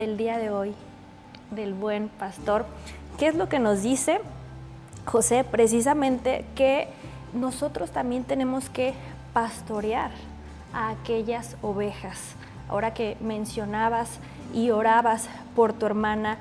El día de hoy del buen pastor. ¿Qué es lo que nos dice José? Precisamente que nosotros también tenemos que pastorear a aquellas ovejas. Ahora que mencionabas y orabas por tu hermana,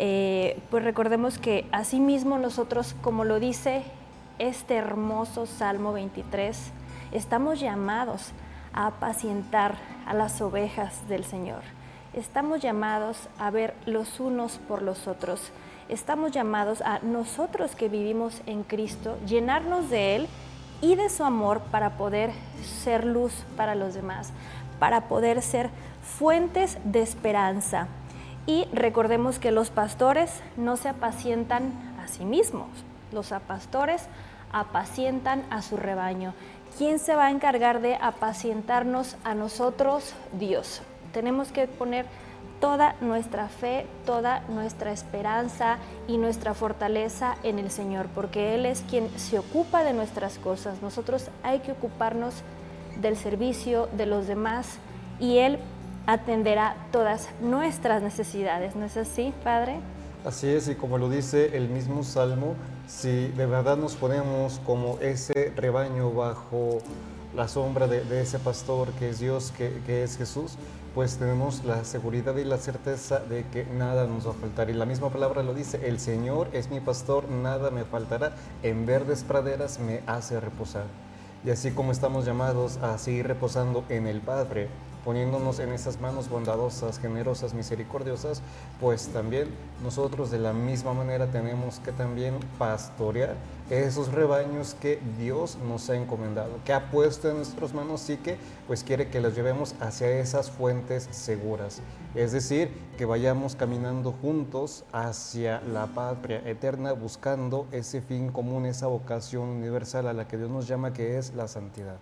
pues recordemos que asimismo nosotros, como lo dice este hermoso Salmo 23, estamos llamados a apacientar a las ovejas del Señor. Estamos llamados a ver los unos por los otros. Estamos llamados a nosotros que vivimos en Cristo, llenarnos de Él y de su amor para poder ser luz para los demás, para poder ser fuentes de esperanza. Y recordemos que los pastores no se apacientan a sí mismos, los pastores apacientan a su rebaño. ¿Quién se va a encargar de apacientarnos a nosotros? Dios. Tenemos que poner toda nuestra fe, toda nuestra esperanza y nuestra fortaleza en el Señor, porque Él es quien se ocupa de nuestras cosas. Nosotros hay que ocuparnos del servicio de los demás y Él atenderá todas nuestras necesidades. ¿No es así, Padre? Así es, y como lo dice el mismo Salmo, si de verdad nos ponemos como ese rebaño bajo la sombra de ese pastor que es Dios, que es Jesús, pues tenemos la seguridad y la certeza de que nada nos va a faltar. Y la misma palabra lo dice: el Señor es mi pastor, nada me faltará, en verdes praderas me hace reposar. Y así como estamos llamados a seguir reposando en el Padre, poniéndonos en esas manos bondadosas, generosas, misericordiosas, pues también nosotros de la misma manera tenemos que también pastorear esos rebaños que Dios nos ha encomendado, que ha puesto en nuestras manos y que pues quiere que los llevemos hacia esas fuentes seguras. Es decir, que vayamos caminando juntos hacia la patria eterna, buscando ese fin común, esa vocación universal a la que Dios nos llama, que es la santidad.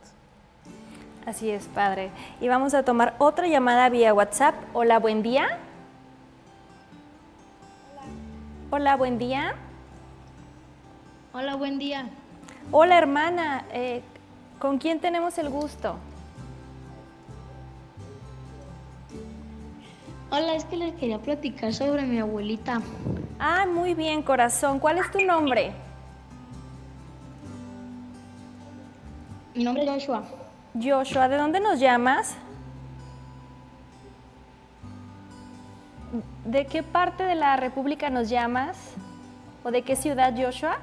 Así es, Padre. Y vamos a tomar otra llamada vía WhatsApp. Hola, buen día. Hola, buen día. Hola, buen día. Hola, hermana. ¿Con quién tenemos el gusto? Hola, es que les quería platicar sobre mi abuelita. Ah, muy bien, corazón. ¿Cuál es tu nombre? Mi nombre es Joshua. Joshua, ¿de dónde nos llamas? ¿De qué parte de la República nos llamas? ¿O de qué ciudad, Joshua?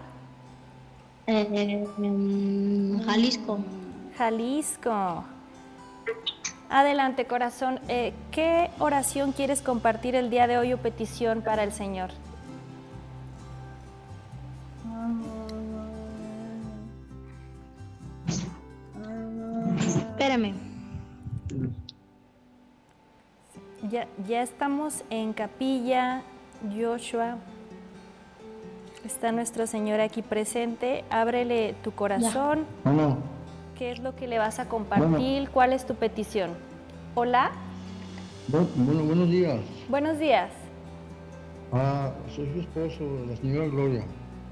Jalisco. Jalisco. Adelante, corazón. ¿Qué oración quieres compartir el día de hoy o petición para el Señor? Espérame. Ya estamos en capilla, Joshua. Está nuestro Señor aquí presente. Ábrele tu corazón. Bueno, ¿Qué es lo que le vas a compartir? ¿Cuál es tu petición? Hola. buenos días. Buenos días. Soy su esposo, la señora Gloria.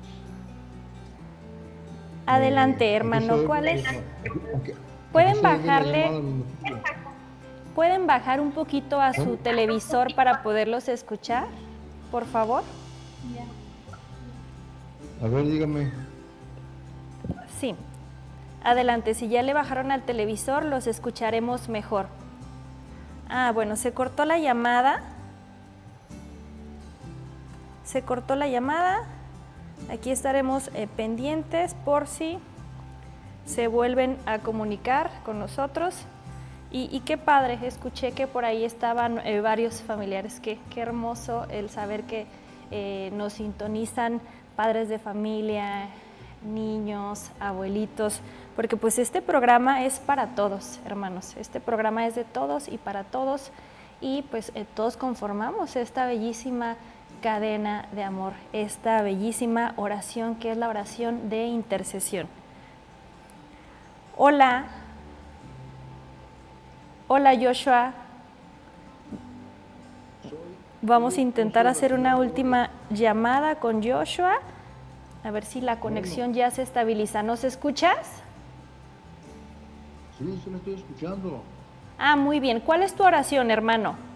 Adelante, hermano. ¿Cuál es? ¿Pueden bajar un poquito a su televisor para poderlos escuchar, por favor? A ver, dígame. Sí. Adelante, si ya le bajaron al televisor, los escucharemos mejor. Ah, bueno, se cortó la llamada. Se cortó la llamada. Aquí estaremos pendientes por si se vuelven a comunicar con nosotros. Y qué padre, escuché que por ahí estaban varios familiares. Qué hermoso el saber que nos sintonizan padres de familia, niños, abuelitos, porque pues este programa es para todos, hermanos. Este programa es de todos y para todos, y pues todos conformamos esta bellísima cadena de amor, esta bellísima oración que es la oración de intercesión. Hola. Hola, Joshua. Vamos a intentar hacer una última llamada con Joshua, a ver si la conexión ya se estabiliza. ¿Nos escuchas? Sí, me estoy escuchando. Ah, muy bien. ¿Cuál es tu oración, hermano?